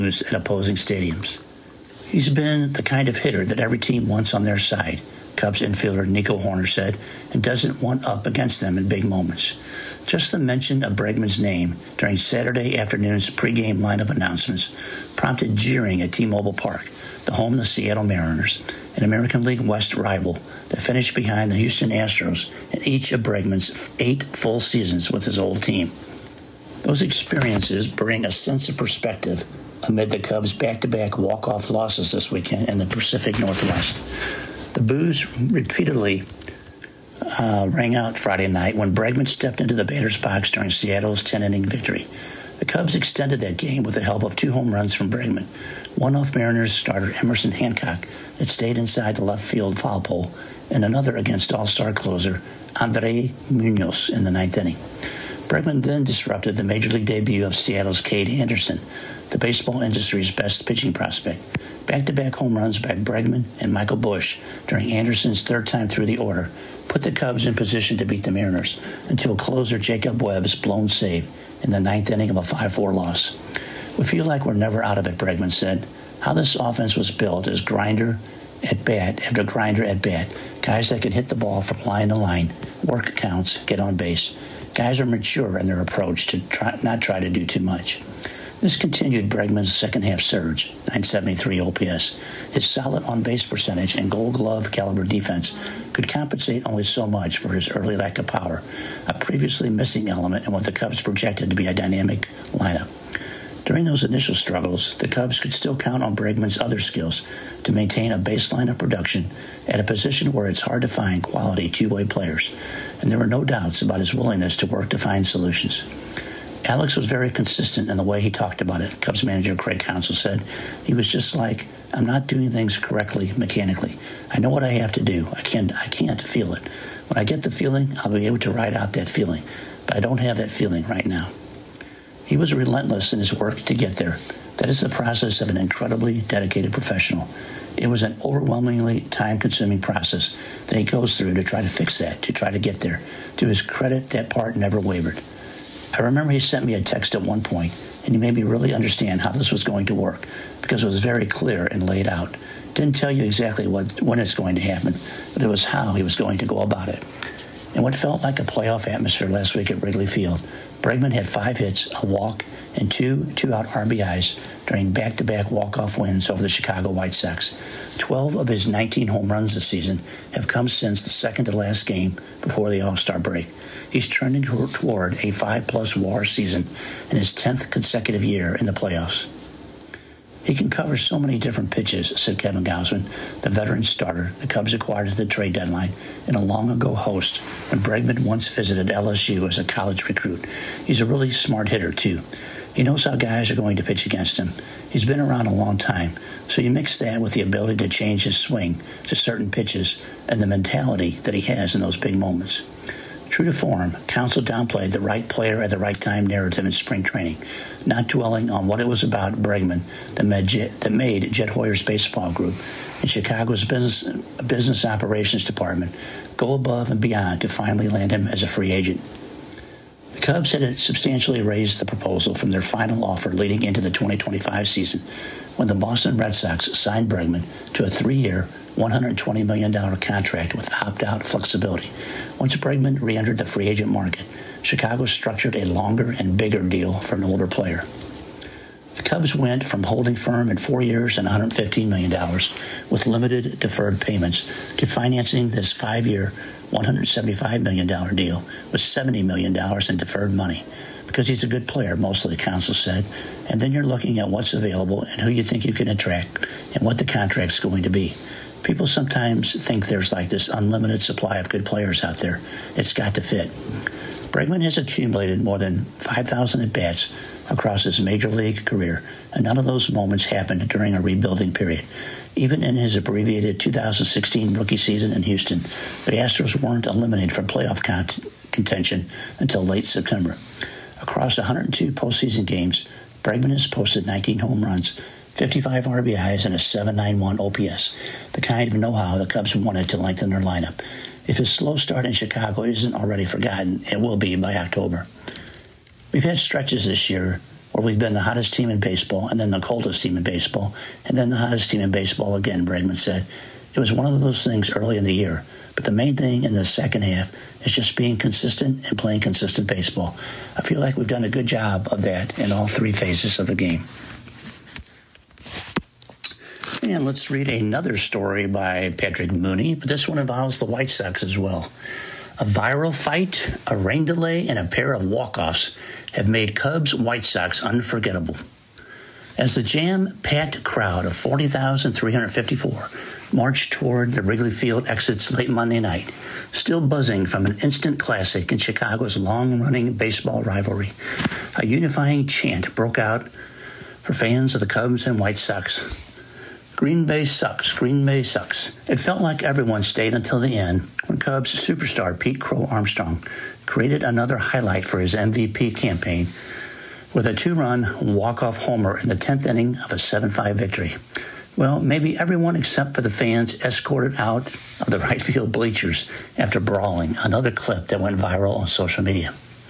at opposing stadiums. He's been the kind of hitter that every team wants on their side, Cubs infielder Nico Hoerner said, and doesn't want up against them in big moments. Just the mention of Bregman's name during Saturday afternoon's pregame lineup announcements prompted jeering at T-Mobile Park, the home of the Seattle Mariners, an American League West rival that finished behind the Houston Astros in each of Bregman's 8 full seasons with his old team. Those experiences bring a sense of perspective amid the Cubs' back-to-back walk-off losses this weekend in the Pacific Northwest. The boos repeatedly rang out Friday night when Bregman stepped into the batter's box during Seattle's 10-inning victory. The Cubs extended that game with the help of 2 home runs from Bregman, one off Mariners starter Emerson Hancock that stayed inside the left field foul pole, and another against all-star closer Andre Munoz in the 9th inning. Bregman then disrupted the Major League debut of Seattle's Cade Anderson, the baseball industry's best pitching prospect. Back-to-back home runs by Bregman and Michael Busch during Anderson's 3rd time through the order put the Cubs in position to beat the Mariners until closer Jacob Webb's blown save in the 9th inning of a 5-4 loss. We feel like we're never out of it, Bregman said. How this offense was built is grinder at bat after grinder at bat. Guys that can hit the ball from line to line, work counts, get on base. Guys are mature in their approach to not try to do too much. This continued Bregman's second-half surge, 973 OPS. His solid on-base percentage and Gold Glove caliber defense could compensate only so much for his early lack of power, a previously missing element in what the Cubs projected to be a dynamic lineup. During those initial struggles, the Cubs could still count on Bregman's other skills to maintain a baseline of production at a position where it's hard to find quality two-way players, and there were no doubts about his willingness to work to find solutions. Alex was very consistent in the way he talked about it, Cubs manager Craig Counsell said. He was just like, I'm not doing things correctly mechanically. I know what I have to do. I can't feel it. When I get the feeling, I'll be able to ride out that feeling, but I don't have that feeling right now. He was relentless in his work to get there. That is the process of an incredibly dedicated professional. It was an overwhelmingly time-consuming process that he goes through to try to fix that, to try to get there. To his credit, that part never wavered. I remember he sent me a text at one point, and he made me really understand how this was going to work, because it was very clear and laid out. Didn't tell you exactly when it's going to happen, but it was how he was going to go about it. In what felt like a playoff atmosphere last week at Wrigley Field, Bregman had 5 hits, a walk, and 2 two-out RBIs during back-to-back walk-off wins over the Chicago White Sox. 12 of his 19 home runs this season have come since the second-to-last game before the All-Star break. He's trending toward a 5-plus WAR season in his 10th consecutive year in the playoffs. He can cover so many different pitches, said Kevin Gausman, the veteran starter the Cubs acquired at the trade deadline and a long-ago host when Bregman once visited LSU as a college recruit. He's a really smart hitter, too. He knows how guys are going to pitch against him. He's been around a long time, so you mix that with the ability to change his swing to certain pitches and the mentality that he has in those big moments. True to form, Counsell downplayed the right player at the right time narrative in spring training, not dwelling on what it was about Bregman that made Jed Hoyer's baseball group and Chicago's business operations department go above and beyond to finally land him as a free agent. The Cubs had substantially raised the proposal from their final offer leading into the 2025 season when the Boston Red Sox signed Bregman to a 3-year, $120 million contract with opt-out flexibility. Once Bregman re-entered the free agent market, Chicago structured a longer and bigger deal for an older player. The Cubs went from holding firm at 4 years and $115 million with limited deferred payments to financing this 5-year, $175 million deal with $70 million in deferred money. Because he's a good player, mostly, Counsell said, and then you're looking at what's available and who you think you can attract and what the contract's going to be. People sometimes think there's like this unlimited supply of good players out there. It's got to fit. Bregman has accumulated more than 5,000 at-bats across his major league career, and none of those moments happened during a rebuilding period. Even in his abbreviated 2016 rookie season in Houston, the Astros weren't eliminated from playoff contention until late September. Across 102 postseason games, Bregman has posted 19 home runs, 55 RBIs, and a .791 OPS, the kind of know-how the Cubs wanted to lengthen their lineup. If his slow start in Chicago isn't already forgotten, it will be by October. We've had stretches this year where we've been the hottest team in baseball and then the coldest team in baseball and then the hottest team in baseball again, Bregman said. It was one of those things early in the year, but the main thing in the second half is just being consistent and playing consistent baseball. I feel like we've done a good job of that in all three phases of the game. And let's read another story by Patrick Mooney, but this one involves the White Sox as well. A viral fight, a rain delay, and a pair of walk-offs have made Cubs-White Sox unforgettable. As the jam-packed crowd of 40,354 marched toward the Wrigley Field exits late Monday night, still buzzing from an instant classic in Chicago's long-running baseball rivalry, a unifying chant broke out for fans of the Cubs and White Sox. Green Bay sucks, Green Bay sucks. It felt like everyone stayed until the end when Cubs superstar Pete Crow Armstrong created another highlight for his MVP campaign with a 2-run walk-off homer in the 10th inning of a 7-5 victory. Well, maybe everyone except for the fans escorted out of the right field bleachers after brawling, another clip that went viral on social media.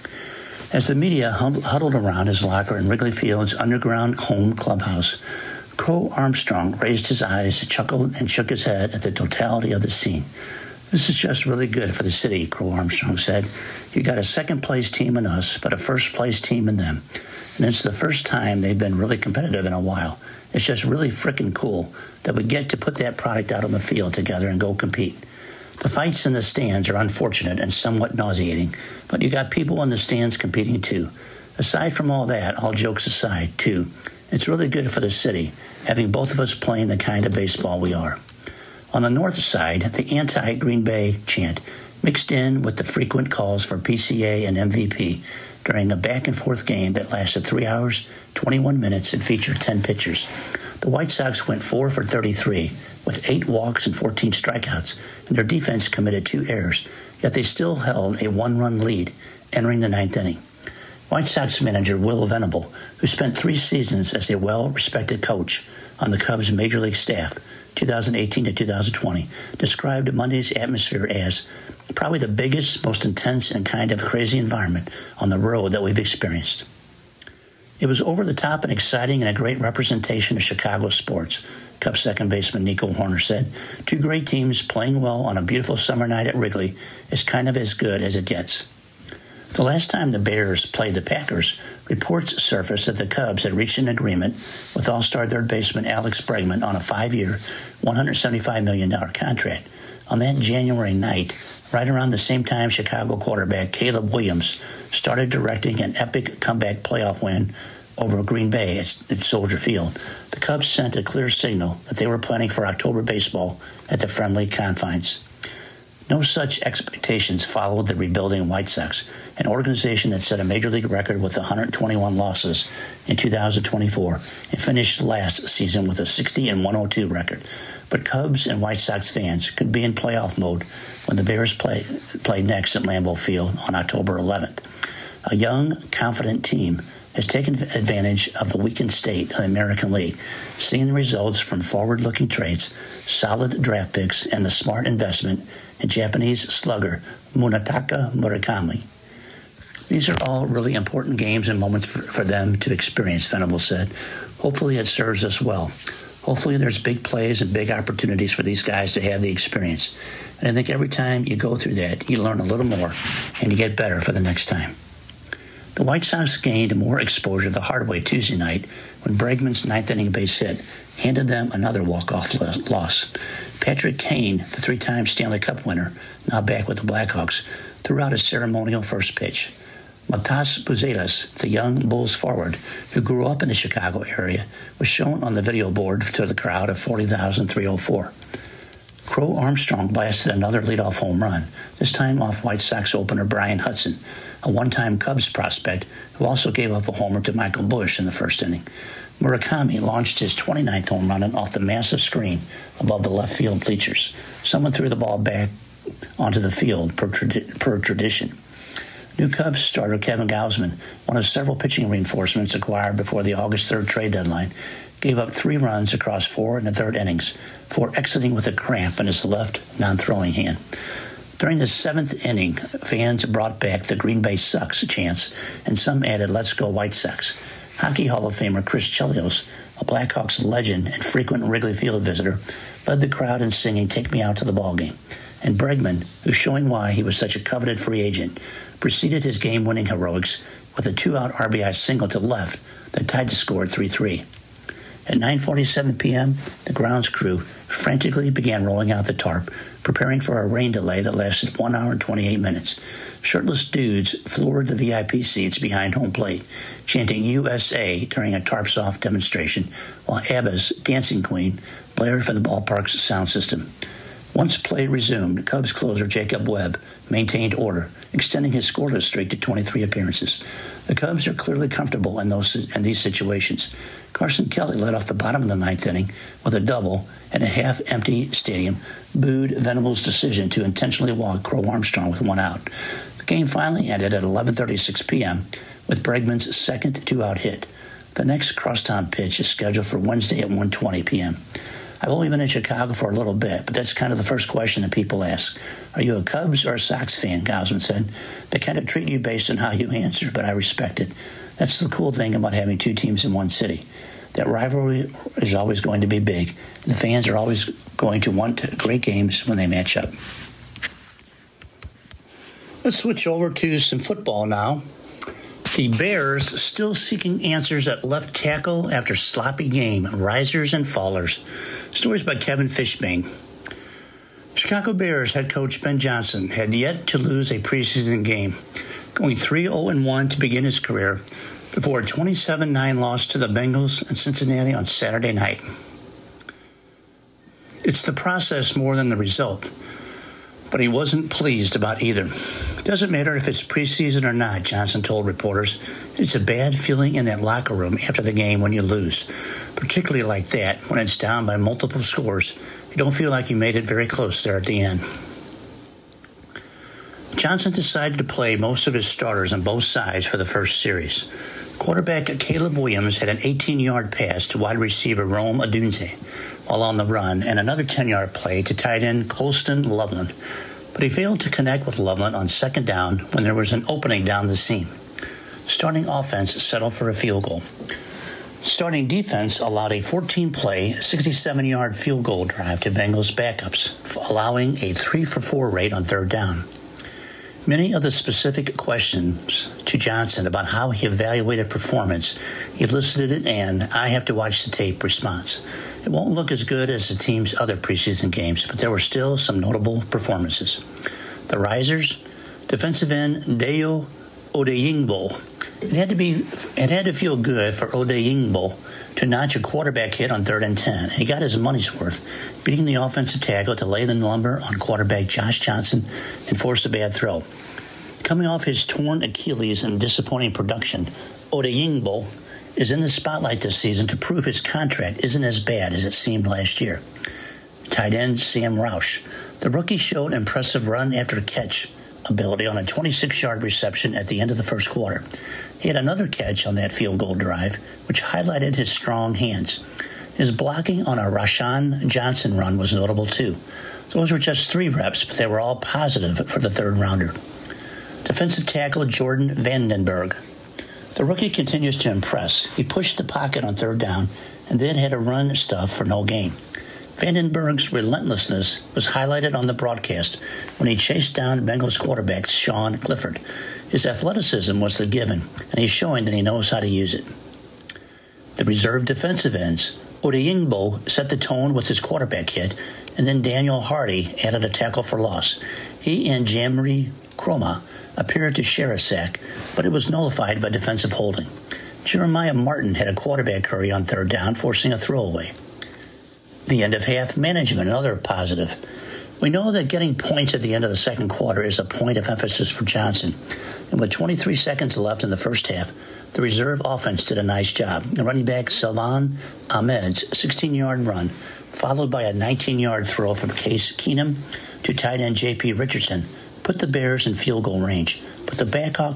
As the media huddled around his locker in Wrigley Field's underground home clubhouse, Crow Armstrong raised his eyes, chuckled, and shook his head at the totality of the scene. This is just really good for the city, Crow Armstrong said. You got a second-place team in us, but a first-place team in them. And it's the first time they've been really competitive in a while. It's just really freaking cool that we get to put that product out on the field together and go compete. The fights in the stands are unfortunate and somewhat nauseating, but you got people in the stands competing too. Aside from all that, all jokes aside, too, it's really good for the city, having both of us playing the kind of baseball we are. On the north side, the anti-Green Bay chant mixed in with the frequent calls for PCA and MVP during a back-and-forth game that lasted 3 hours, 21 minutes, and featured 10 pitchers. The White Sox went 4 for 33, with 8 walks and 14 strikeouts, and their defense committed 2 errors, yet they still held a 1-run lead entering the 9th inning. White Sox manager Will Venable, who spent 3 seasons as a well-respected coach on the Cubs' Major League staff, 2018 to 2020, described Monday's atmosphere as probably the biggest, most intense, and kind of crazy environment on the road that we've experienced. It was over the top and exciting and a great representation of Chicago sports, Cubs second baseman Nico Hoerner said. 2 great teams playing well on a beautiful summer night at Wrigley is kind of as good as it gets. The last time the Bears played the Packers, reports surfaced that the Cubs had reached an agreement with all-star third baseman Alex Bregman on a 5-year, $175 million contract. On that January night, right around the same time Chicago quarterback Caleb Williams started directing an epic comeback playoff win over Green Bay at Soldier Field, the Cubs sent a clear signal that they were planning for October baseball at the friendly confines. No such expectations followed the rebuilding White Sox, an organization that set a major league record with 121 losses in 2024 and finished last season with a 60-102 record. But Cubs and White Sox fans could be in playoff mode when the Bears play next at Lambeau Field on October 11th. A young, confident team has taken advantage of the weakened state of the American League, seeing the results from forward-looking trades, solid draft picks, and the smart investment in Japanese slugger Munetaka Murakami. These are all really important games and moments for them to experience, Venable said. Hopefully it serves us well. Hopefully there's big plays and big opportunities for these guys to have the experience. And I think every time you go through that, you learn a little more and you get better for the next time. The White Sox gained more exposure the hard way Tuesday night when Bregman's 9th inning base hit handed them another walk-off loss. Patrick Kane, the 3-time Stanley Cup winner, now back with the Blackhawks, threw out a ceremonial first pitch. Matas Buzelis, the young Bulls forward who grew up in the Chicago area, was shown on the video board to the crowd of 40,304. Crow Armstrong blasted another leadoff home run, this time off White Sox opener Brian Hudson, a one-time Cubs prospect who also gave up a homer to Michael Busch in the first inning. Murakami launched his 29th home run off the massive screen above the left field bleachers. Someone threw the ball back onto the field per tradition. New Cubs starter Kevin Gausman, one of several pitching reinforcements acquired before the August 3rd trade deadline, gave up 3 runs across 4 1/3 innings before exiting with a cramp in his left non-throwing hand. During the 7th inning, fans brought back the Green Bay Sucks chants, and some added, "Let's go White Sox." Hockey Hall of Famer Chris Chelios, a Blackhawks legend and frequent Wrigley Field visitor, led the crowd in singing "Take Me Out to the Ballgame." And Bregman, who's showing why he was such a coveted free agent, preceded his game-winning heroics with a two-out RBI single to left that tied the score at 3-3. At 9:47 p.m., the grounds crew frantically began rolling out the tarp, preparing for a rain delay that lasted 1 hour and 28 minutes. Shirtless dudes floored the VIP seats behind home plate, chanting USA during a tarps-off demonstration, while ABBA's Dancing Queen blared from the ballpark's sound system. Once play resumed, Cubs closer Jacob Webb maintained order, extending his scoreless streak to 23 appearances. The Cubs are clearly comfortable in these situations. Carson Kelly led off the bottom of the ninth inning with a double, and a half-empty stadium booed Venable's decision to intentionally walk Crow Armstrong with one out. The game finally ended at 11:36 p.m. with Bregman's second two-out hit. The next crosstown pitch is scheduled for Wednesday at 1:20 p.m. I've only been in Chicago for a little bit, but that's kind of the first question that people ask. Are you a Cubs or a Sox fan, Gausman said. They kind of treat you based on how you answer, but I respect it. That's the cool thing about having two teams in one city. That rivalry is always going to be big, and the fans are always going to want great games when they match up. Let's switch over to some football now. The Bears still seeking answers at left tackle after sloppy game, risers and fallers. Stories by Kevin Fishbane. Chicago Bears head coach Ben Johnson had yet to lose a preseason game, going 3-0-1 to begin his career before a 27-9 loss to the Bengals in Cincinnati on Saturday night. It's the process more than the result, but he wasn't pleased about either. It doesn't matter if it's preseason or not, Johnson told reporters. It's a bad feeling in that locker room after the game when you lose, particularly like that when it's down by multiple scores. You don't feel like you made it very close there at the end. Johnson decided to play most of his starters on both sides for the first series. Quarterback Caleb Williams had an 18-yard pass to wide receiver Rome Odunze while on the run, and another 10-yard play to tight end Colston Loveland. But he failed to connect with Loveland on second down when there was an opening down the seam. Starting offense settled for a field goal. Starting defense allowed a 14-play, 67-yard field goal drive to Bengals backups, allowing a 3-for-4 rate on third down. Many of the specific questions to Johnson about how he evaluated performance elicited an "I have to watch the tape" response. It won't look as good as the team's other preseason games, but there were still some notable performances. The risers, defensive end Dayo Odeyingbo. It had to feel good for Odeyingbo to notch a quarterback hit on 3rd and 10. He got his money's worth, beating the offensive tackle to lay the lumber on quarterback Josh Johnson and force a bad throw. Coming off his torn Achilles and disappointing production, Odeyingbo is in the spotlight this season to prove his contract isn't as bad as it seemed last year. Tight end Sam Roush. The rookie showed impressive run after catch ability on a 26-yard reception at the end of the first quarter. He had another catch on that field goal drive, which highlighted his strong hands. His blocking on a Rashawn Johnson run was notable too. Those were just 3 reps, but they were all positive for the third rounder. Defensive tackle Jordan Vandenberg. The rookie continues to impress. He pushed the pocket on third down and then had a run stuff for no gain. Vandenberg's relentlessness was highlighted on the broadcast when he chased down Bengals quarterback Sean Clifford. His athleticism was the given, and he's showing that he knows how to use it. The reserve defensive ends, Odeyingbo set the tone with his quarterback hit, and then Daniel Hardy added a tackle for loss. He and Jamri Croma appeared to share a sack, but it was nullified by defensive holding. Jeremiah Martin had a quarterback hurry on third down, forcing a throwaway. The end of half management, another positive. We know that getting points at the end of the second quarter is a point of emphasis for Johnson. And with 23 seconds left in the first half, the reserve offense did a nice job. The running back Salvan Ahmed's 16-yard run, followed by a 19-yard throw from Case Keenum to tight end J.P. Richardson, put the Bears in field goal range. But the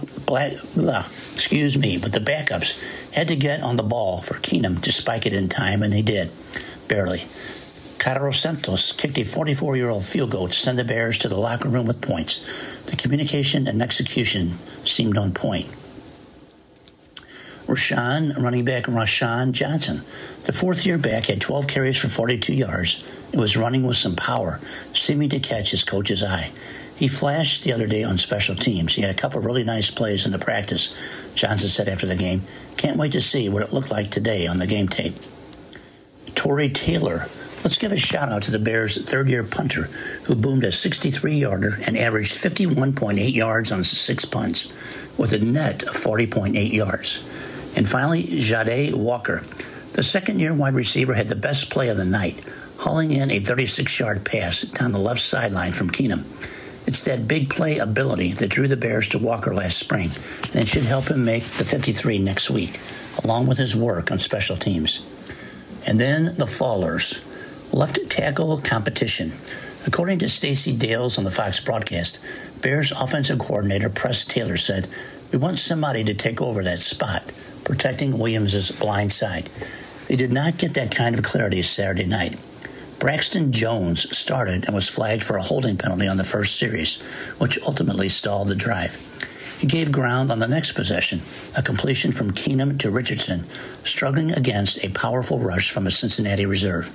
backups had to get on the ball for Keenum to spike it in time, and they did. Barely. Carlos Santos kicked a 44-year-old field goal to send the Bears to the locker room with points. The communication and execution seemed on point. Rashawn running back Rashawn Johnson. The fourth-year back had 12 carries for 42 yards and was running with some power, seeming to catch his coach's eye. He flashed the other day on special teams. He had a couple of really nice plays in the practice, Johnson said after the game. Can't wait to see what it looked like today on the game tape. Torrey Taylor. Let's give a shout-out to the Bears' third-year punter, who boomed a 63-yarder and averaged 51.8 yards on 6 punts, with a net of 40.8 yards. And finally, Jahdae Walker. The second-year wide receiver had the best play of the night, hauling in a 36-yard pass down the left sideline from Keenum. It's that big play ability that drew the Bears to Walker last spring, and it should help him make the 53 next week, along with his work on special teams. And then the fallers. Left tackle competition. According to Stacey Dales on the Fox broadcast, Bears offensive coordinator Press Taylor said, "We want somebody to take over that spot, protecting Williams' blind side." They did not get that kind of clarity Saturday night. Braxton Jones started and was flagged for a holding penalty on the first series, which ultimately stalled the drive. He gave ground on the next possession, a completion from Keenum to Richardson, struggling against a powerful rush from a Cincinnati reserve.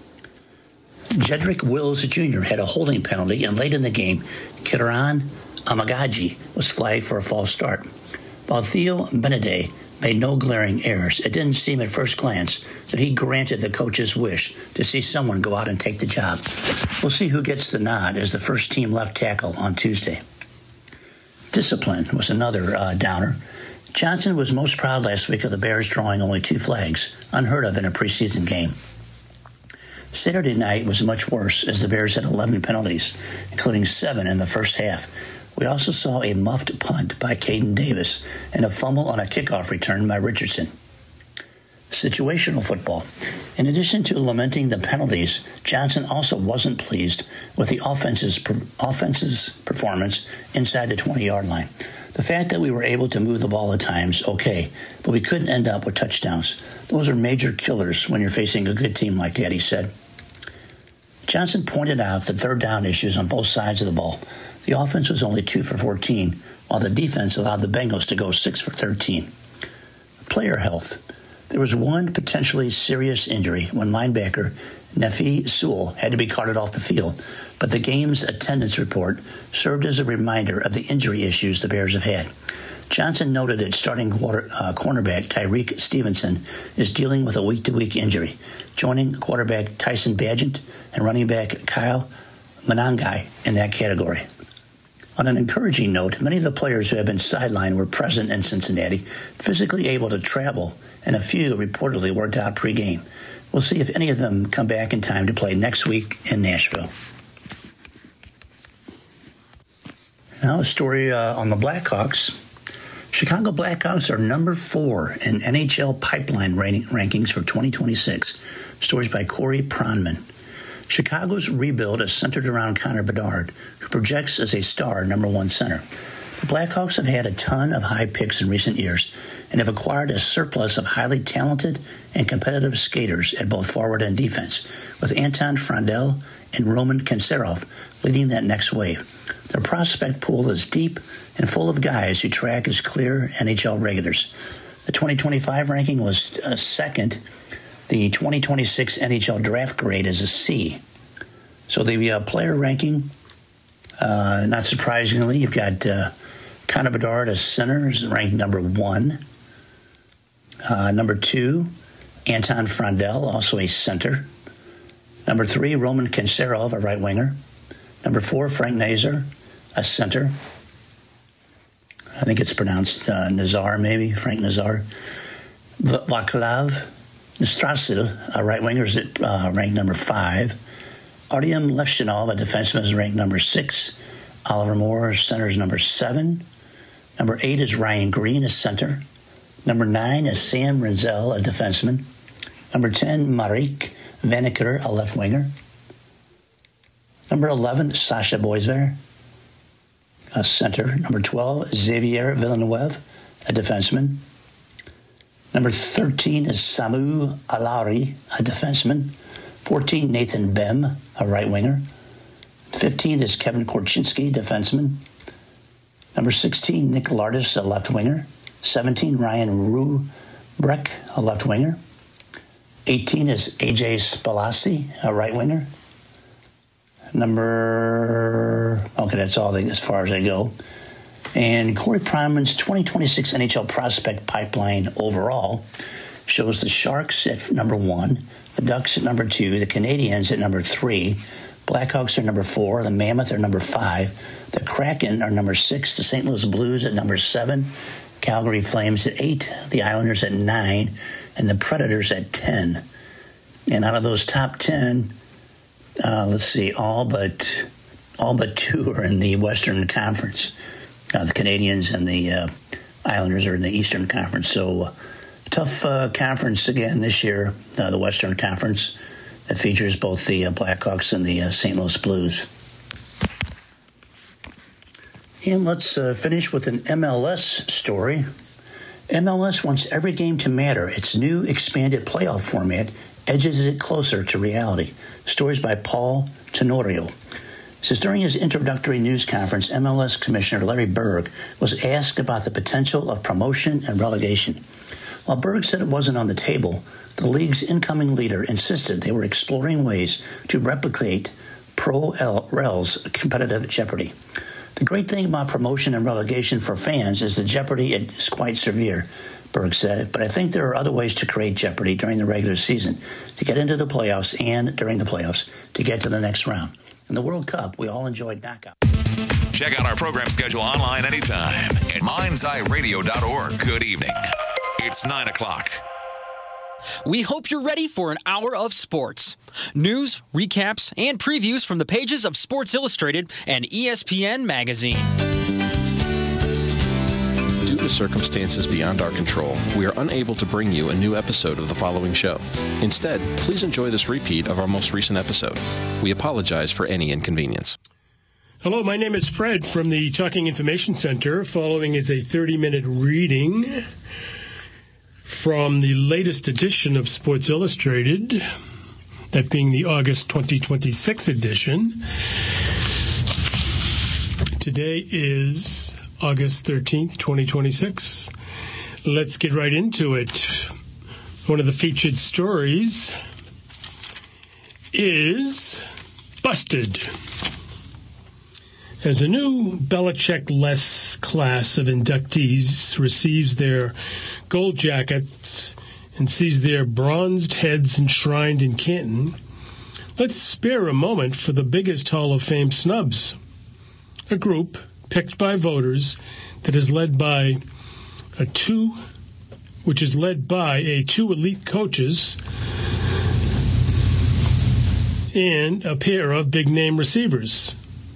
Jedrick Wills Jr. had a holding penalty, and late in the game, Kiran Amagaji was flagged for a false start. While Theo Benedet made no glaring errors, it didn't seem at first glance that he granted the coach's wish to see someone go out and take the job. We'll see who gets the nod as the first-team left tackle on Tuesday. Discipline was another downer. Johnson was most proud last week of the Bears drawing only 2 flags, unheard of in a preseason game. Saturday night was much worse as the Bears had 11 penalties, including 7 in the first half. We also saw a muffed punt by Caden Davis and a fumble on a kickoff return by Richardson. Situational football. In addition to lamenting the penalties, Johnson also wasn't pleased with the offense's performance inside the 20-yard line. The fact that we were able to move the ball at times, okay, but we couldn't end up with touchdowns. Those are major killers when you're facing a good team like that, he said. Johnson pointed out the third down issues on both sides of the ball. The offense was only 2 for 14, while the defense allowed the Bengals to go 6 for 13. Player health. There was one potentially serious injury when linebacker Nefi Sewell had to be carted off the field, but the game's attendance report served as a reminder of the injury issues the Bears have had. Johnson noted that starting cornerback Tyreek Stevenson is dealing with a week-to-week injury, joining quarterback Tyson Bagent and running back Kyle Monangai in that category. On an encouraging note, many of the players who have been sidelined were present in Cincinnati, physically able to travel, and a few reportedly worked out pregame. We'll see if any of them come back in time to play next week in Nashville. Now a story on the Blackhawks. Chicago Blackhawks are number 4 in NHL pipeline rankings for 2026. Stories by Corey Pronman. Chicago's rebuild is centered around Connor Bedard, who projects as a star number 1 center. The Blackhawks have had a ton of high picks in recent years and have acquired a surplus of highly talented and competitive skaters at both forward and defense, with Anton Frandl and Roman Kanserov leading that next wave. Their prospect pool is deep and full of guys who track as clear NHL regulars. The 2025 ranking was second. The 2026 NHL draft grade is a C. So the player ranking, not surprisingly, you've got Connor Bedard as center, is ranked number 1. Number 2, Anton Frandl, also a center. Number 3, Roman Kanserov, a right winger. Number 4, Frank Nazar, a center. I think it's pronounced Nazar, maybe, Frank Nazar. Vaclav Nestrasil, a right winger, is ranked number 5. Artyom Levshinov, a defenseman, is ranked number 6. Oliver Moore, center, is number 7. Number 8 is Ryan Green, a center. Number 9 is Sam Renzel, a defenseman. Number 10, Marek Vanaker, a left winger. Number 11, Sasha Boisver, a center. Number 12, Xavier Villeneuve, a defenseman. Number 13 is Samu Alauri, a defenseman. 14, Nathan Bem, a right winger. 15 is Kevin Korchinski, defenseman. Number 16, Nick Lardis, a left winger. 17, Ryan Rubrek, a left winger. 18 is AJ Spalasi, a right winger. That's all as far as I go. And Corey Pronman's 2026 NHL prospect pipeline overall shows the Sharks at number 1, the Ducks at number 2, the Canadiens at number 3, Blackhawks are number 4, the Mammoth are number 5, the Kraken are number 6, the St. Louis Blues at number 7, Calgary Flames at 8, the Islanders at 9, and the Predators at 10. And out of those top 10, all but 2 are in the Western Conference. The Canadiens and the Islanders are in the Eastern Conference. So tough conference again this year, the Western Conference, that features both the Blackhawks and the St. Louis Blues. And let's finish with an MLS story. MLS wants every game to matter. Its new expanded playoff format edges it closer to reality. Stories by Paul Tenorio. Says during his introductory news conference, MLS Commissioner Larry Berg was asked about the potential of promotion and relegation. While Berg said it wasn't on the table, the league's incoming leader insisted they were exploring ways to replicate Pro Rel's competitive jeopardy. The great thing about promotion and relegation for fans is the jeopardy is quite severe, Berg said, but I think there are other ways to create jeopardy during the regular season, to get into the playoffs and during the playoffs, to get to the next round. In the World Cup, we all enjoyed knockout. Check out our program schedule online anytime at mindseyeradio.org. Good evening. It's 9 o'clock. We hope you're ready for an hour of sports. News, recaps, and previews from the pages of Sports Illustrated and ESPN Magazine. Due to circumstances beyond our control, we are unable to bring you a new episode of the following show. Instead, please enjoy this repeat of our most recent episode. We apologize for any inconvenience. Hello, my name is Fred from the Talking Information Center. Following is a 30-minute reading from the latest edition of Sports Illustrated, that being the August 2026 edition. Today is August 13th, 2026. Let's get right into it. One of the featured stories is Busted. As a new Belichick-less class of inductees receives their gold jackets and sees their bronzed heads enshrined in Canton, let's spare a moment for the biggest Hall of Fame snubs. A group picked by voters that is led by two elite coaches and a pair of big-name receivers.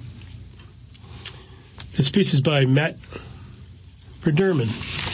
This piece is by Matt Verderman.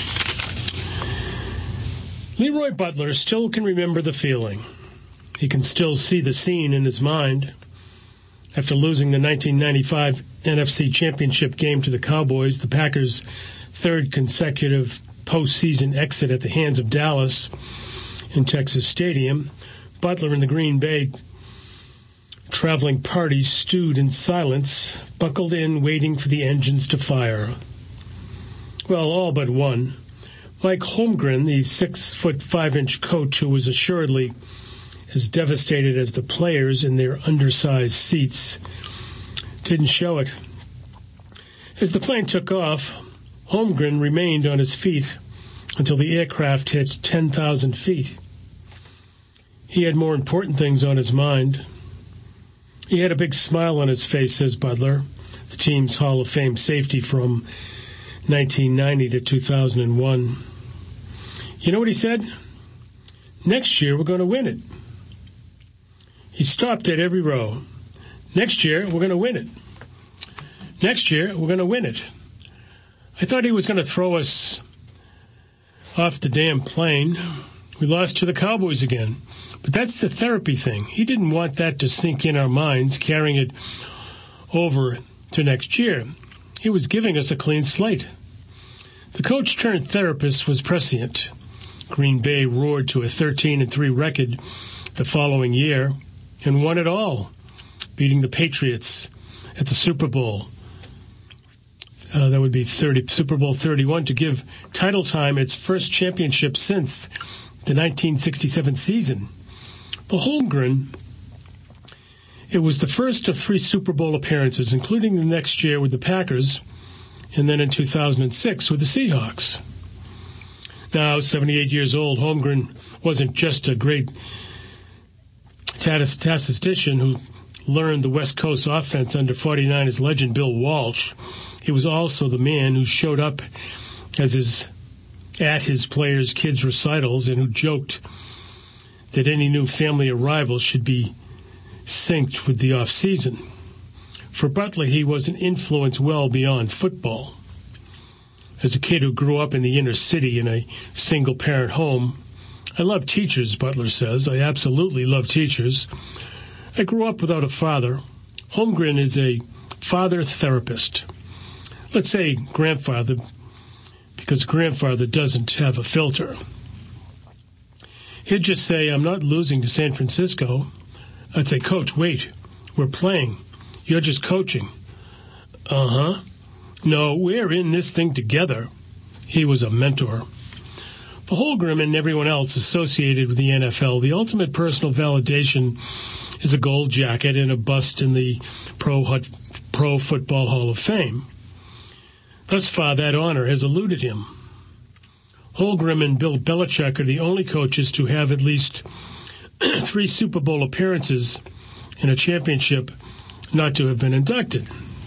Leroy Butler still can remember the feeling. He can still see the scene in his mind. After losing the 1995 NFC Championship game to the Cowboys, the Packers' third consecutive postseason exit at the hands of Dallas in Texas Stadium, Butler and the Green Bay traveling party stewed in silence, buckled in, waiting for the engines to fire. Well, all but one. Mike Holmgren, the 6'5" coach who was assuredly as devastated as the players in their undersized seats, didn't show it. As the plane took off, Holmgren remained on his feet until the aircraft hit 10,000 feet. He had more important things on his mind. He had a big smile on his face, says Butler, the team's Hall of Fame safety from 1990 to 2001. You know what he said? Next year, we're going to win it. He stopped at every row. Next year, we're going to win it. Next year, we're going to win it. I thought he was going to throw us off the damn plane. We lost to the Cowboys again. But that's the therapy thing. He didn't want that to sink in our minds, carrying it over to next year. He was giving us a clean slate. The coach-turned-therapist was prescient. Green Bay roared to a 13-3 record the following year and won it all, beating the Patriots at the Super Bowl That would be Super Bowl 31, to give Title Time its first championship since the 1967 season. For Holmgren, it was the first of 3 Super Bowl appearances, including the next year with the Packers, and then in 2006 with the Seahawks. Now, 78 years old, Holmgren wasn't just a great statistician who learned the West Coast offense under 49ers legend Bill Walsh. He was also the man who showed up at his players' kids' recitals and who joked that any new family arrivals should be synced with the off-season. For Butler, he was an influence well beyond football. As a kid who grew up in the inner city in a single-parent home, I love teachers, Butler says. I absolutely love teachers. I grew up without a father. Holmgren is a father therapist. Let's say grandfather, because grandfather doesn't have a filter. He'd just say, I'm not losing to San Francisco. I'd say, Coach, wait, we're playing. You're just coaching. Uh-huh. No, we're in this thing together. He was a mentor. For Holmgren and everyone else associated with the NFL, the ultimate personal validation is a gold jacket and a bust in the Pro Football Hall of Fame. Thus far, that honor has eluded him. Holmgren and Bill Belichick are the only coaches to have at least 3 Super Bowl appearances and a championship not to have been inducted.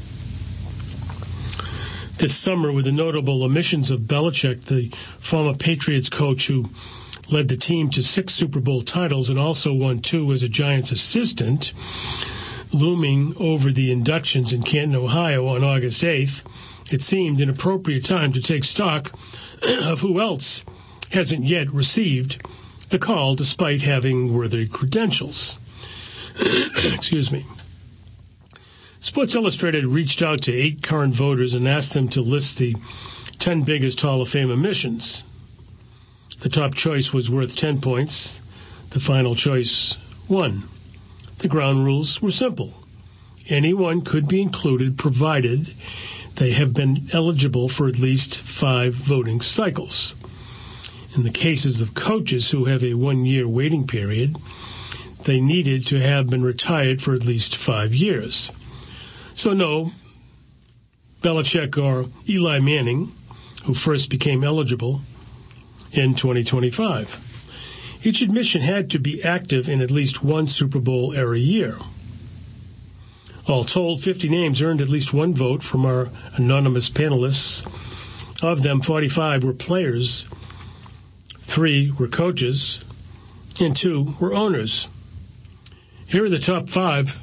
This summer, with the notable omissions of Belichick, the former Patriots coach who led the team to 6 Super Bowl titles and also won 2 as a Giants assistant, looming over the inductions in Canton, Ohio on August 8th, it seemed an appropriate time to take stock of who else hasn't yet received the call despite having worthy credentials. Excuse me. Sports Illustrated reached out to 8 current voters and asked them to list the 10 biggest Hall of Fame omissions. The top choice was worth 10 points. The final choice, 1. The ground rules were simple. Anyone could be included provided they have been eligible for at least 5 voting cycles. In the cases of coaches who have a 1-year waiting period, they needed to have been retired for at least 5 years. So no, Belichick or Eli Manning, who first became eligible in 2025. Each admission had to be active in at least 1 Super Bowl era year. All told, 50 names earned at least 1 vote from our anonymous panelists. Of them, 45 were players, 3 were coaches, and 2 were owners. Here are the top 5.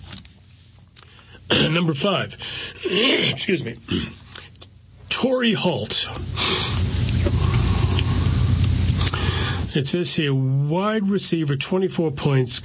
Number 5. Excuse me. Torrey Holt. It says here, wide receiver, 24 points.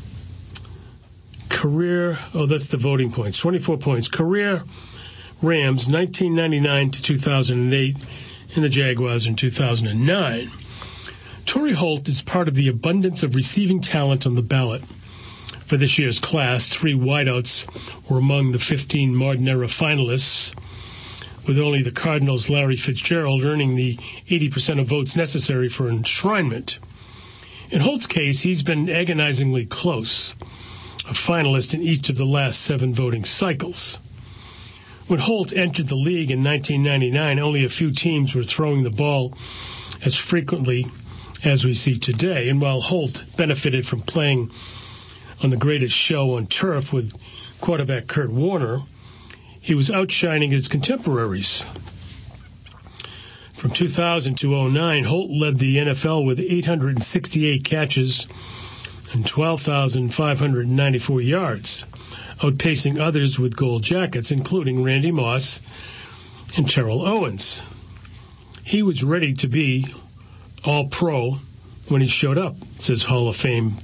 Career, that's the voting points, 24 points. Career Rams, 1999 to 2008, and the Jaguars in 2009. Torrey Holt is part of the abundance of receiving talent on the ballot. For this year's class, 3 wideouts were among the 15 modern-era finalists, with only the Cardinals' Larry Fitzgerald earning the 80% of votes necessary for enshrinement. In Holt's case, he's been agonizingly close, a finalist in each of the last 7 voting cycles. When Holt entered the league in 1999, only a few teams were throwing the ball as frequently as we see today. And while Holt benefited from playing on the greatest show on turf with quarterback Kurt Warner, he was outshining his contemporaries. From 2000 to 2009, Holt led the NFL with 868 catches and 12,594 yards, outpacing others with gold jackets, including Randy Moss and Terrell Owens. He was ready to be All-Pro when he showed up, says Hall of Famer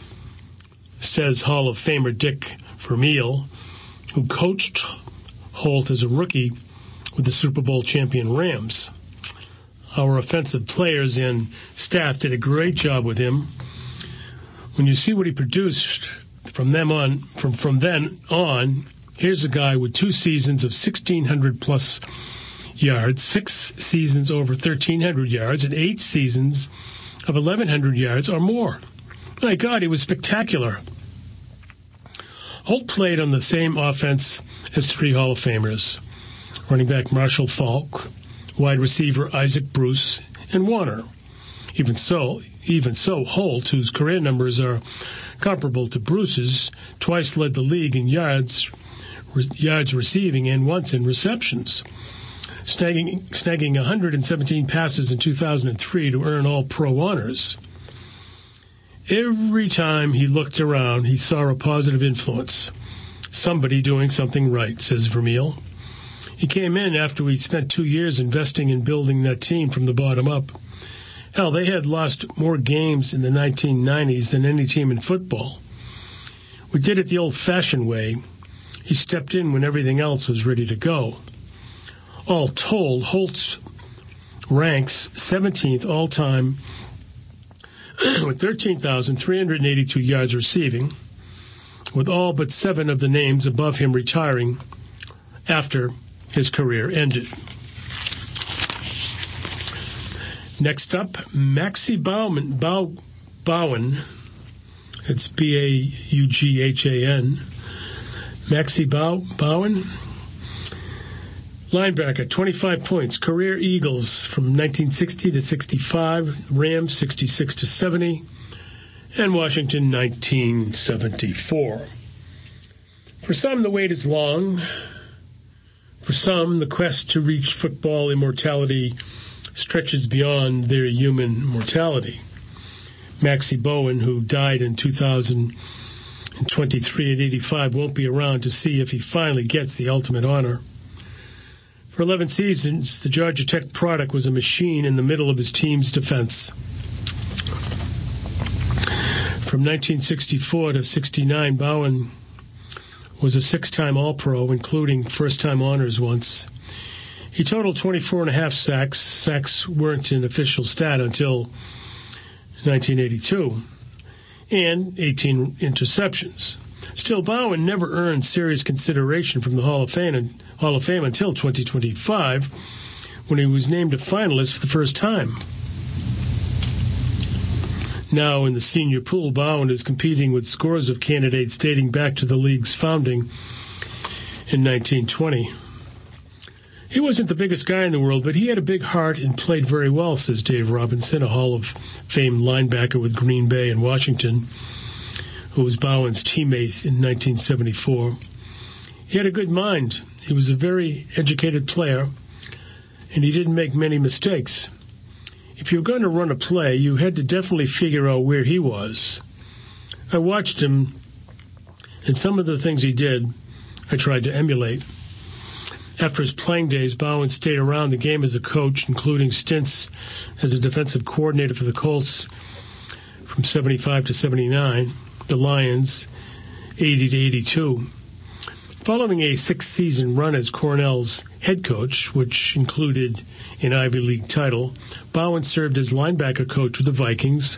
Dick Vermeil, who coached Holt as a rookie with the Super Bowl champion Rams. Our offensive players and staff did a great job with him. When you see what he produced from then on, Here's a guy with 2 seasons of 1,600-plus yards, 6 seasons over 1,300 yards, and 8 seasons of 1,100 yards or more. My God, he was spectacular. Holt played on the same offense as 3 Hall of Famers, running back Marshall Faulk, wide receiver Isaac Bruce, and Warner. Even so, Holt, whose career numbers are comparable to Bruce's, twice led the league in yards receiving and once in receptions, snagging 117 passes in 2003 to earn All-Pro honors. Every time he looked around, he saw a positive influence. Somebody doing something right, says Vermeil. He came in after we'd spent 2 years investing in building that team from the bottom up. Hell, they had lost more games in the 1990s than any team in football. We did it the old-fashioned way. He stepped in when everything else was ready to go. All told, Holtz ranks 17th all-time with 13,382 yards receiving, with all but 7 of the names above him retiring after his career ended. Next up, Maxie Bowen. It's B-A-U-G-H-A-N. Maxie Bowen. Linebacker, 25 points. Career Eagles from 1960 to 65. Rams, 66 to 70. And Washington, 1974. For some, the wait is long. For some, the quest to reach football immortality stretches beyond their human mortality. Maxie Bowen, who died in 2023 at 85, won't be around to see if he finally gets the ultimate honor. For 11 seasons, the Georgia Tech product was a machine in the middle of his team's defense. From 1964 to 69, Bowen was a 6-time All-Pro, including first-time honors once. He totaled 24.5 sacks. Sacks weren't an official stat until 1982, and 18 interceptions. Still, Bowen never earned serious consideration from the Hall of Fame until 2025, when he was named a finalist for the first time. Now, in the senior pool, Bowen is competing with scores of candidates dating back to the league's founding in 1920. He wasn't the biggest guy in the world, but he had a big heart and played very well, says Dave Robinson, a Hall of Fame linebacker with Green Bay and Washington, who was Bowen's teammate in 1974. He had a good mind. He was a very educated player, and he didn't make many mistakes. If you were going to run a play, you had to definitely figure out where he was. I watched him, and some of the things he did, I tried to emulate. After his playing days, Bowen stayed around the game as a coach, including stints as a defensive coordinator for the Colts from 75 to 79, the Lions 80 to 82. Following a 6-season run as Cornell's head coach, which included an Ivy League title, Bowen served as linebacker coach with the Vikings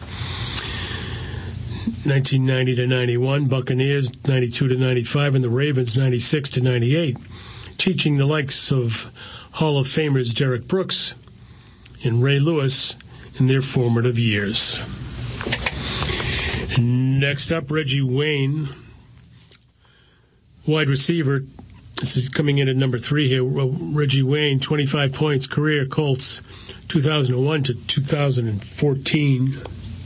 1990 to 91, Buccaneers 92 to 95, and the Ravens 96 to 98. Teaching the likes of Hall of Famers Derek Brooks and Ray Lewis in their formative years. Next up, Reggie Wayne, wide receiver. This is coming in at number 3 here. Reggie Wayne, 25 points, career Colts 2001 to 2014.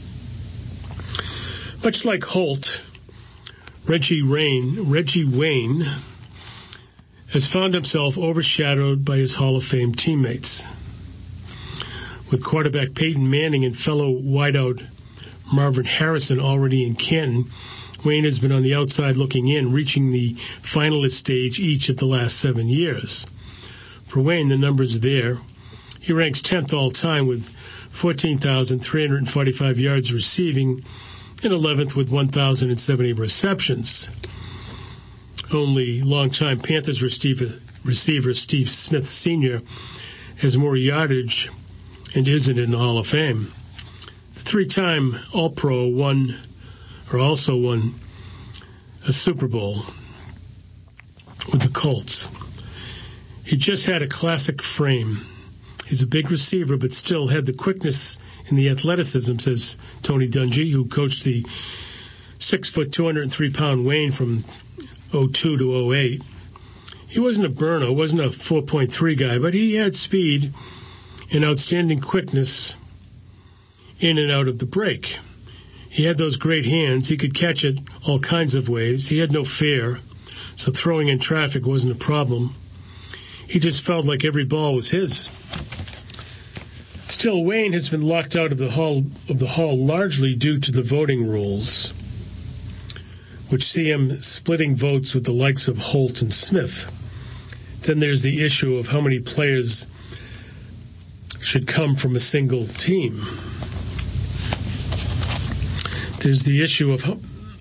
Much like Holt, Reggie Wayne has found himself overshadowed by his Hall of Fame teammates. With quarterback Peyton Manning and fellow wideout Marvin Harrison already in Canton, Wayne has been on the outside looking in, reaching the finalist stage each of the last 7 years. For Wayne, the numbers are there. He ranks 10th all-time with 14,345 yards receiving and 11th with 1,070 receptions. Only longtime Panthers receiver Steve Smith Sr. has more yardage and isn't in the Hall of Fame. The 3-time All-Pro also won a Super Bowl. with the Colts. He just had a classic frame. He's a big receiver, but still had the quickness and the athleticism, says Tony Dungy, who coached the 6', 203-pound Wayne from 02 to 08. He wasn't a burner, wasn't a 4.3 guy, but he had speed and outstanding quickness in and out of the break. He had those great hands. He could catch it all kinds of ways. He had no fear, so throwing in traffic wasn't a problem. He just felt like every ball was his. Still, Wayne has been locked out of the hall largely due to the voting rules, which see him splitting votes with the likes of Holt and Smith. Then there's the issue of how many players should come from a single team. There's the issue of how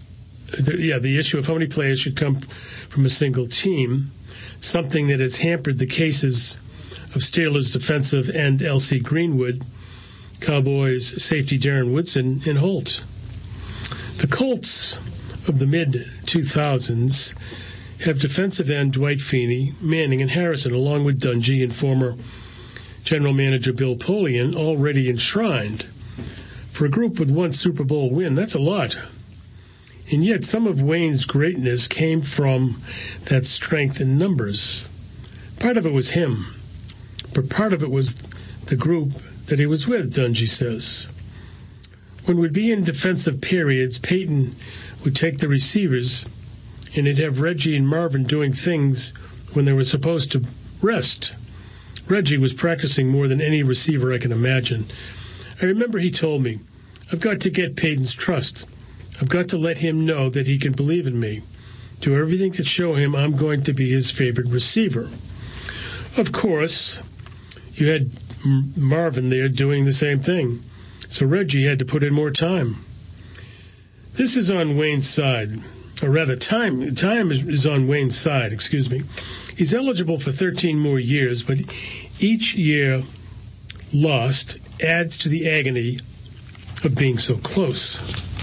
many players should come from a single team, something that has hampered the cases of Steelers defensive end L.C. Greenwood, Cowboys safety Darren Woodson, and Holt. The Colts of the mid-2000s have defensive end Dwight Feeney, Manning, and Harrison, along with Dungy and former general manager Bill Polian, already enshrined. For a group with one Super Bowl win, that's a lot. And yet some of Wayne's greatness came from that strength in numbers. Part of it was him, but part of it was the group that he was with, Dungy says. When we'd be in defensive periods, Peyton would take the receivers, and he'd have Reggie and Marvin doing things when they were supposed to rest. Reggie was practicing more than any receiver I can imagine. I remember he told me, I've got to get Peyton's trust. I've got to let him know that he can believe in me. Do everything to show him I'm going to be his favorite receiver. Of course, you had Marvin there doing the same thing, so Reggie had to put in more time. This is on Wayne's side, or rather, time is on Wayne's side, excuse me. He's eligible for 13 more years, but each year lost adds to the agony of being so close,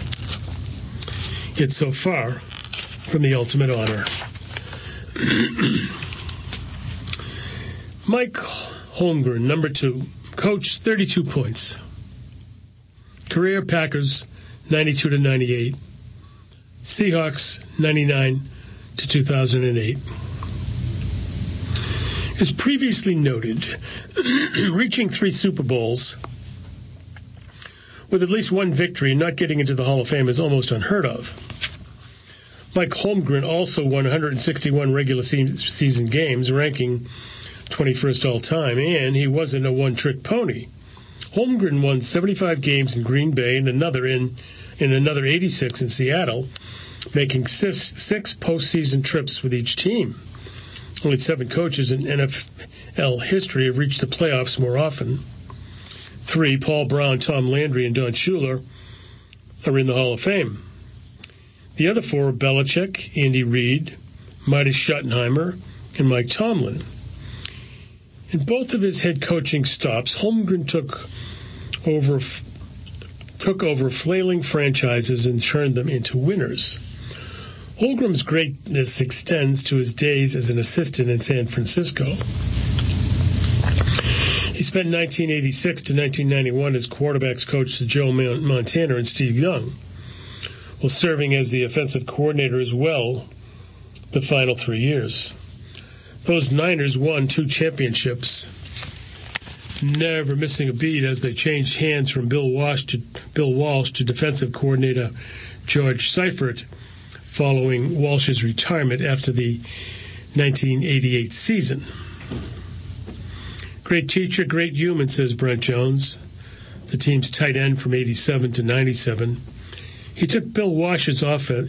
yet so far from the ultimate honor. Mike Holmgren, number 2, coach, 32 points. Career Packers, 92 to 98. Seahawks, 99 to 2008. As previously noted, reaching 3 Super Bowls with at least one victory and not getting into the Hall of Fame is almost unheard of. Mike Holmgren also won 161 regular season games, ranking 21st all-time, and he wasn't a one-trick pony. Holmgren won 75 games in Green Bay and another 86 in Seattle, making six postseason trips with each team. Only 7 coaches in NFL history have reached the playoffs more often. 3, Paul Brown, Tom Landry, and Don Shula, are in the Hall of Fame. The other 4 are Belichick, Andy Reid, Marty Schottenheimer, and Mike Tomlin. In both of his head coaching stops, Holmgren took over flailing franchises and turned them into winners. Holmgren's greatness extends to his days as an assistant in San Francisco. He spent 1986 to 1991 as quarterbacks coach to Joe Montana and Steve Young, while serving as the offensive coordinator as well the final 3 years. Those Niners won 2 championships, never missing a beat as they changed hands from Bill Walsh to defensive coordinator George Seifert following Walsh's retirement after the 1988 season. Great teacher, great human, says Brent Jones, the team's tight end from 87 to 97. He took Bill Walsh's offense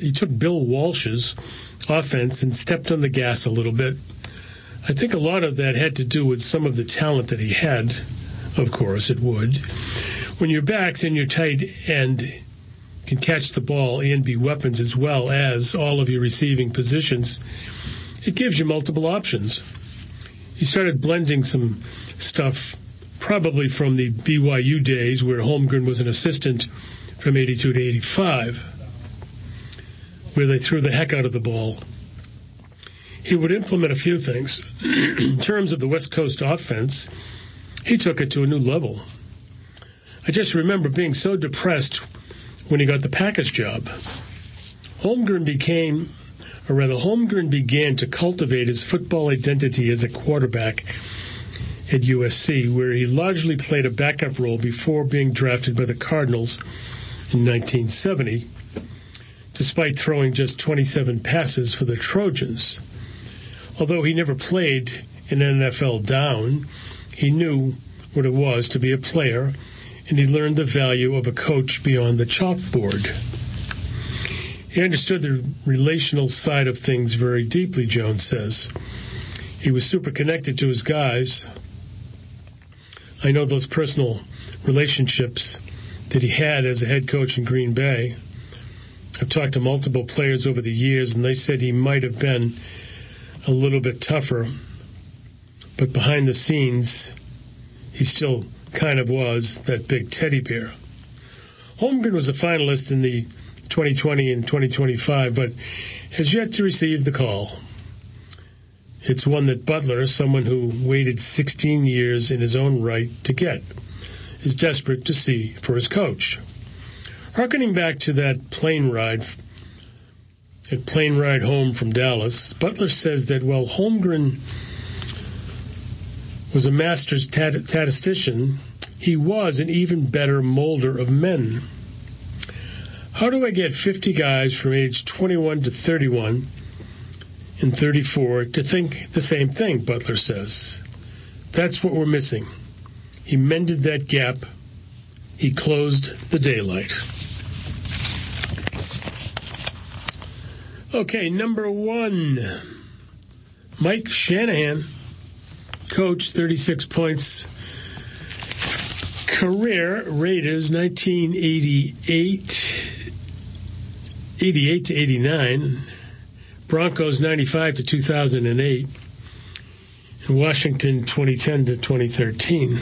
and stepped on the gas a little bit. I think a lot of that had to do with some of the talent that he had. Of course, it would. When your backs and your tight end can catch the ball and be weapons as well as all of your receiving positions, it gives you multiple options. He started blending some stuff probably from the BYU days where Holmgren was an assistant from 82 to 85, where they threw the heck out of the ball. he would implement a few things. In terms of the West Coast offense, he took it to a new level. I just remember being so depressed when he got the Packers job. Holmgren began to cultivate his football identity as a quarterback at USC, where he largely played a backup role before being drafted by the Cardinals in 1970, despite throwing just 27 passes for the Trojans. Although he never played an NFL down, he knew what it was to be a player, and he learned the value of a coach beyond the chalkboard. He understood the relational side of things very deeply, Jones says. He was super connected to his guys. I know those personal relationships that he had as a head coach in Green Bay. I've talked to multiple players over the years, and they said he might have been a little bit tougher, but behind the scenes, he still kind of was that big teddy bear. Holmgren was a finalist in the 2020 and 2025, but has yet to receive the call. It's one that Butler, someone who waited 16 years in his own right to get, is desperate to see for his coach. Harkening back to that plane ride home from Dallas, Butler says that while Holmgren was a master statistician, he was an even better molder of men. How do I get 50 guys from age 21 to 31 and 34 to think the same thing, Butler says. That's what we're missing. He mended that gap. He closed the daylight. Okay, number 1. Mike Shanahan, coach, 36 points. Career Raiders, 1988 to 89. Broncos, 95 to 2008. And Washington, 2010 to 2013.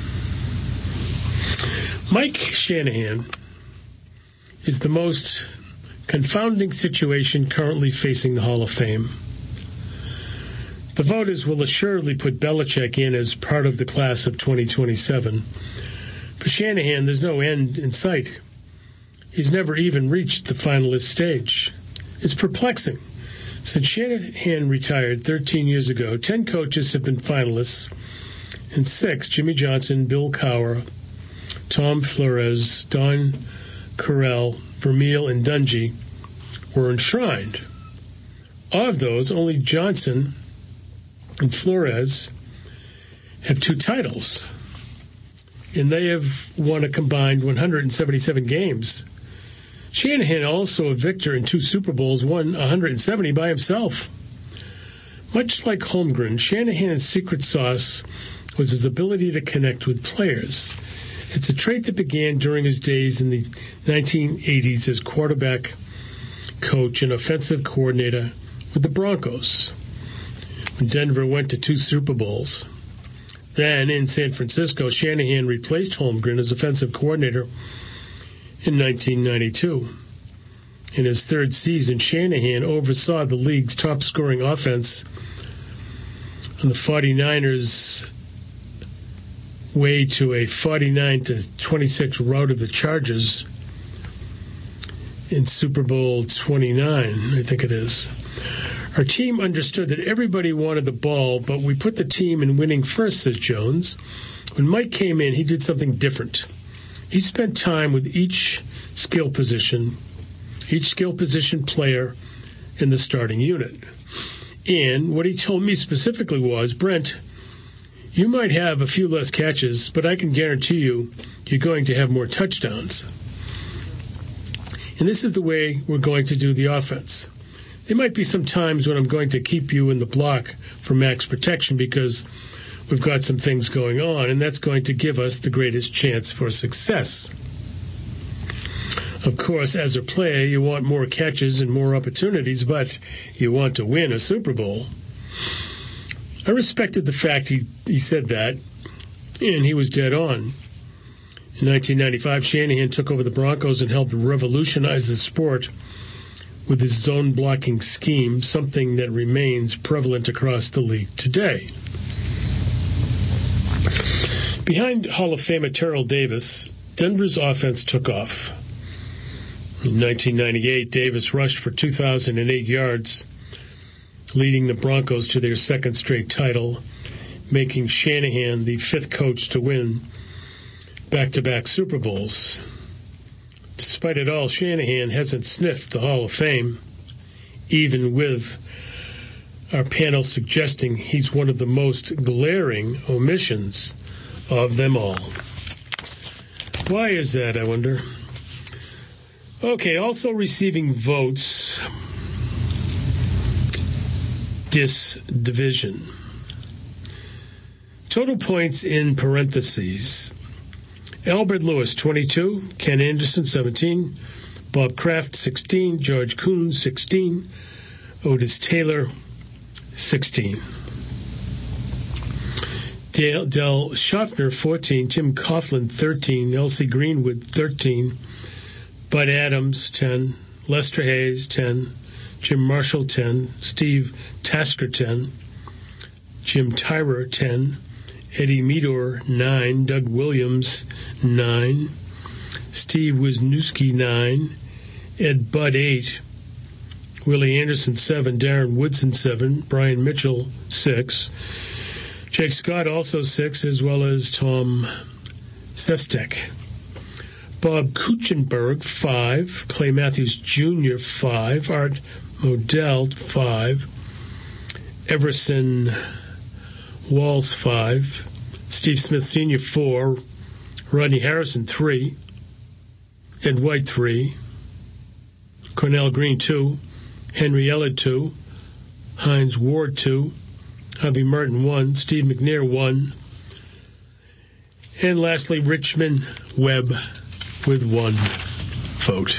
Mike Shanahan is the most confounding situation currently facing the Hall of Fame. The voters will assuredly put Belichick in as part of the class of 2027. For Shanahan, there's no end in sight. He's never even reached the finalist stage. It's perplexing. Since Shanahan retired 13 years ago, 10 coaches have been finalists, and 6, Jimmy Johnson, Bill Cowher, Tom Flores, Don Carell, Vermeil, and Dungy, were enshrined. Of those, only Johnson and Flores have 2 titles, and they have won a combined 177 games. Shanahan, also a victor in 2 Super Bowls, won 170 by himself. Much like Holmgren, Shanahan's secret sauce was his ability to connect with players. It's a trait that began during his days in the 1980s as quarterback, coach, and offensive coordinator with the Broncos, when Denver went to 2 Super Bowls. Then, in San Francisco, Shanahan replaced Holmgren as offensive coordinator in 1992. In his 3rd season, Shanahan oversaw the league's top-scoring offense on the 49ers' way to a 49-26 rout of the Chargers in Super Bowl 29, I think it is. Our team understood that everybody wanted the ball, but we put the team in winning first, says Jones. When Mike came in, he did something different. He spent time with each skill position player in the starting unit. And what he told me specifically was, Brent, you might have a few less catches, but I can guarantee you're going to have more touchdowns. And this is the way we're going to do the offense. There might be some times when I'm going to keep you in the block for max protection because we've got some things going on, and that's going to give us the greatest chance for success. Of course, as a player, you want more catches and more opportunities, but you want to win a Super Bowl. I respected the fact he said that, and he was dead on. In 1995, Shanahan took over the Broncos and helped revolutionize the sport with his zone-blocking scheme, something that remains prevalent across the league today. Behind Hall of Famer Terrell Davis, Denver's offense took off. In 1998, Davis rushed for 2,008 yards, leading the Broncos to their second straight title, making Shanahan the fifth coach to win back-to-back Super Bowls. Despite it all, Shanahan hasn't sniffed the Hall of Fame, even with our panel suggesting he's one of the most glaring omissions of them all. Why is that, I wonder? Okay, also receiving votes, division. Total points in parentheses. Albert Lewis, 22. Ken Anderson, 17. Bob Kraft, 16. George Kuhn, 16. Otis Taylor, 16. Del Schaffner, 14. Tim Coughlin, 13. Elsie Greenwood, 13. Bud Adams, 10. Lester Hayes, 10. Jim Marshall, 10. Steve Tasker, 10. Jim Tyrer, 10. Eddie Meador, 9. Doug Williams, 9. Steve Wisniewski, 9. Ed Budd, 8. Willie Anderson, 7. Darren Woodson, 7. Brian Mitchell, 6. Jake Scott, also 6, as well as Tom Sestek. Bob Kuchenberg, 5. Clay Matthews Jr., 5. Art Modell, 5. Everson Walls, 5. Steve Smith Sr., 4. Rodney Harrison, 3. Ed White, 3. Cornell Green, 2. Henry Ellett, 2. Heinz Ward, 2. Javi Martin, 1. Steve McNair, 1. And lastly, Richmond Webb with 1 vote.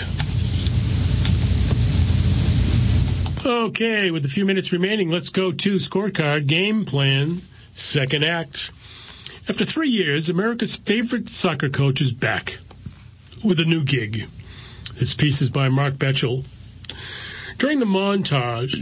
Okay, with a few minutes remaining, let's go to Scorecard Game Plan, second act. After 3 years, America's favorite soccer coach is back with a new gig. This piece is by Mark Betchel. During the montage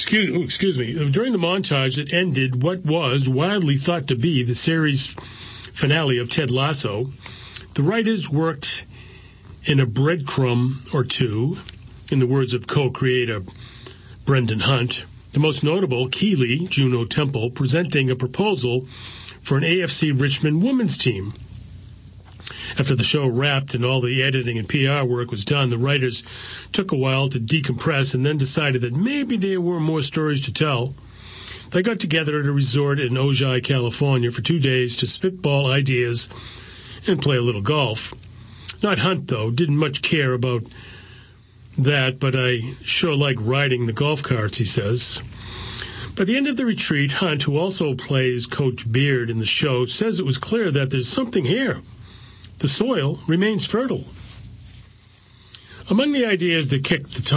that ended what was widely thought to be the series finale of Ted Lasso, the writers worked in a breadcrumb or two, in the words of co-creator Brendan Hunt. The most notable, Keeley, Juno Temple, presenting a proposal for an AFC Richmond women's team. After the show wrapped and all the editing and PR work was done, the writers took a while to decompress and then decided that maybe there were more stories to tell. They got together at a resort in Ojai, California for 2 days to spitball ideas and play a little golf. Not Hunt, though, didn't much care about that, but I sure like riding the golf carts, he says. By the end of the retreat, Hunt, who also plays Coach Beard in the show, says it was clear that there's something here. The soil remains fertile. Among the ideas they kicked the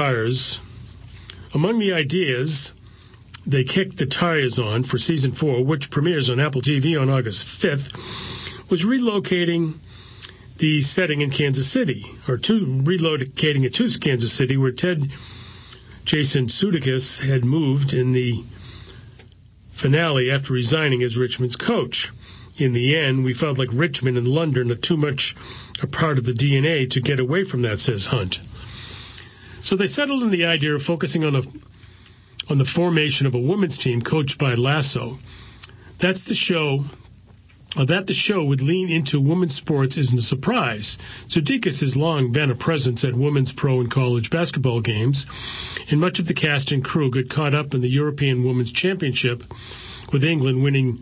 tires on for Season 4, which premieres on Apple TV on August 5th, was relocating the setting in Kansas City, relocating it to Kansas City, where Jason Sudeikis had moved in the finale after resigning as Richmond's coach. In the end, we felt like Richmond and London are too much a part of the DNA to get away from that, says Hunt. So they settled on the idea of focusing on the formation of a women's team coached by Lasso. The show would lean into women's sports isn't a surprise. Sudeikis has long been a presence at women's pro and college basketball games, and much of the cast and crew got caught up in the European Women's Championship, with England winning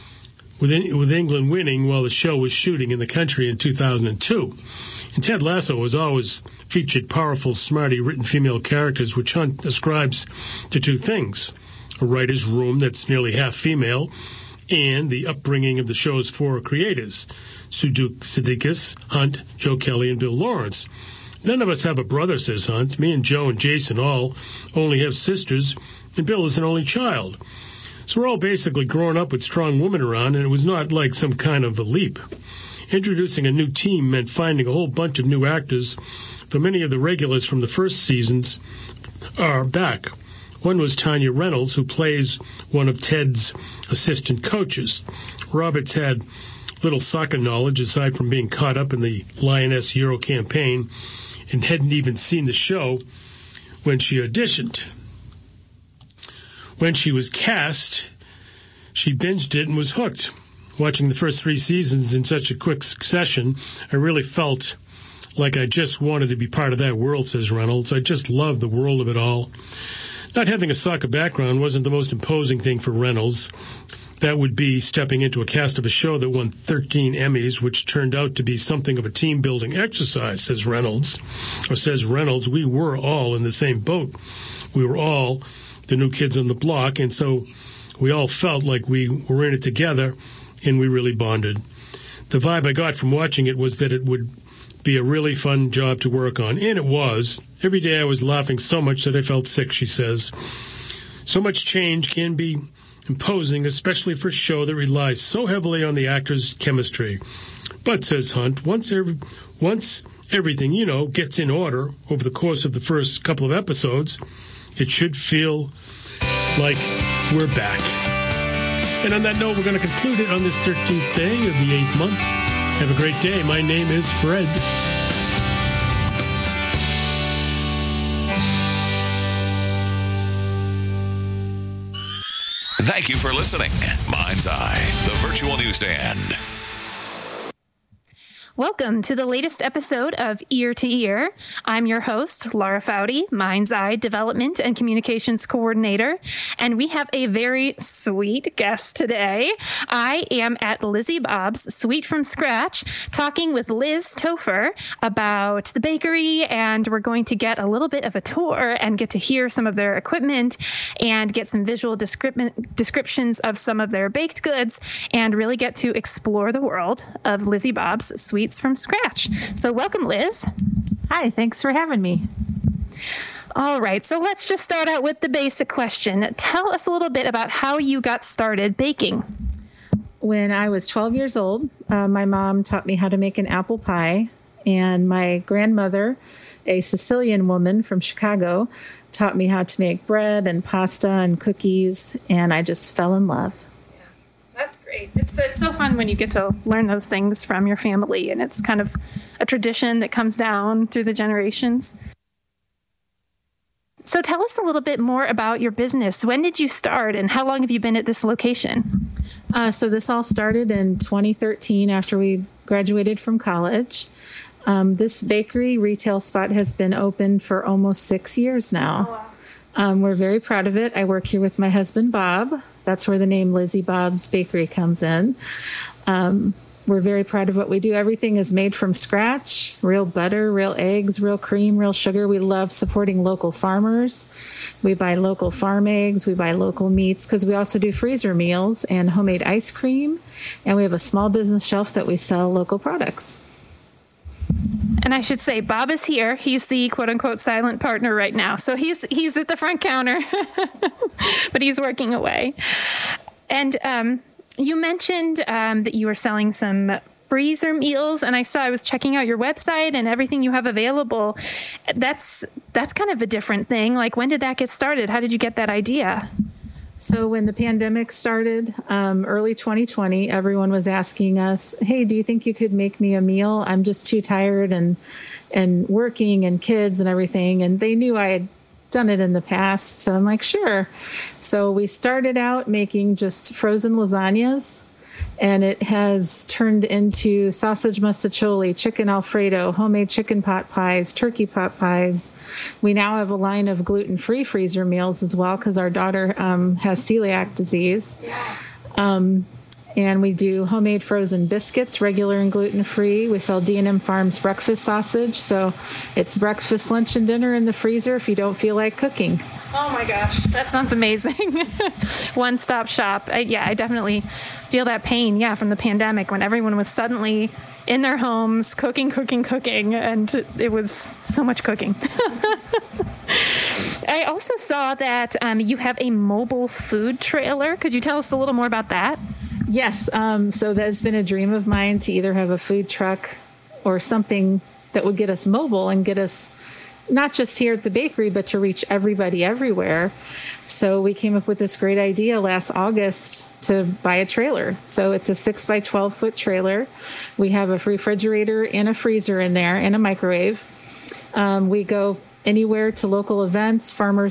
while the show was shooting in the country in 2002. And Ted Lasso has always featured powerful, smarty, written female characters, which Hunt ascribes to two things: a writer's room that's nearly half female, and the upbringing of the show's four creators: Sudeikis, Hunt, Joe Kelly, and Bill Lawrence. None of us have a brother, says Hunt. Me and Joe and Jason all only have sisters, and Bill is an only child. So we're all basically growing up with strong women around, and it was not like some kind of a leap. Introducing a new team meant finding a whole bunch of new actors, though many of the regulars from the first seasons are back. One was Tanya Reynolds, who plays one of Ted's assistant coaches. Roberts had little soccer knowledge aside from being caught up in the Lioness Euro campaign and hadn't even seen the show when she auditioned. When she was cast, she binged it and was hooked. Watching the first 3 seasons in such a quick succession, I really felt like I just wanted to be part of that world, says Reynolds. I just loved the world of it all. Not having a soccer background wasn't the most imposing thing for Reynolds. That would be stepping into a cast of a show that won 13 Emmys, which turned out to be something of a team-building exercise, says Reynolds. We were all in the same boat. We were all the new kids on the block, and so we all felt like we were in it together, and we really bonded. The vibe I got from watching it was that it would be a really fun job to work on, and it was. Every day I was laughing so much that I felt sick, she says. So much change can be imposing, especially for a show that relies so heavily on the actors' chemistry. But, says Hunt, once everything, gets in order over the course of the first couple of episodes, it should feel like we're back. And on that note, we're going to conclude it on this 13th day of the 8th month. Have a great day. My name is Fred. Thank you for listening. Mind's Eye, the virtual newsstand. Welcome to the latest episode of Ear to Ear. I'm your host, Laura Foudy, Mind's Eye Development and Communications Coordinator, and we have a very sweet guest today. I am at Lizzie Bob's Sweet from Scratch, talking with Liz Topher about the bakery, and we're going to get a little bit of a tour and get to hear some of their equipment and get some visual descriptions of some of their baked goods and really get to explore the world of Lizzie Bob's Sweets from Scratch. So welcome, Liz. Hi, thanks for having me. All right, so let's just start out with the basic question. Tell us a little bit about how you got started baking. When I was 12 years old, my mom taught me how to make an apple pie, and my grandmother, a Sicilian woman from Chicago, taught me how to make bread and pasta and cookies, and I just fell in love. That's great. It's so fun when you get to learn those things from your family, and it's kind of a tradition that comes down through the generations. So tell us a little bit more about your business. When did you start, and how long have you been at this location? So this all started in 2013 after we graduated from college. This bakery retail spot has been open for almost 6 years now. Oh, wow. We're very proud of it. I work here with my husband, Bob. That's where the name Lizzie Bob's Bakery comes in. We're very proud of what we do. Everything is made from scratch, real butter, real eggs, real cream, real sugar. We love supporting local farmers. We buy local farm eggs. We buy local meats because we also do freezer meals and homemade ice cream. And we have a small business shelf that we sell local products. And I should say, Bob is here. He's the quote-unquote silent partner right now. So he's at the front counter, but he's working away. And you mentioned that you were selling some freezer meals, and I was checking out your website and everything you have available. That's kind of a different thing. Like, when did that get started? How did you get that idea? So when the pandemic started, early 2020, everyone was asking us, hey, do you think you could make me a meal? I'm just too tired and working and kids and everything. And they knew I had done it in the past. So I'm like, sure. So we started out making just frozen lasagnas, and it has turned into sausage mustacholi, chicken Alfredo, homemade chicken pot pies, turkey pot pies. We now have a line of gluten-free freezer meals as well because our daughter has celiac disease. And we do homemade frozen biscuits, regular and gluten-free. We sell D&M Farms breakfast sausage. So it's breakfast, lunch, and dinner in the freezer if you don't feel like cooking. Oh, my gosh. That sounds amazing. One-stop shop. I definitely feel that pain, from the pandemic when everyone was suddenly in their homes cooking, and it was so much cooking. I also saw that you have a mobile food trailer. Could you tell us a little more about that? Yes. So that's been a dream of mine to either have a food truck or something that would get us mobile and get us not just here at the bakery, but to reach everybody everywhere. So we came up with this great idea last August to buy a trailer. So it's a 6 by 12 foot trailer. We have a refrigerator and a freezer in there and a microwave. We go anywhere to local events, farmers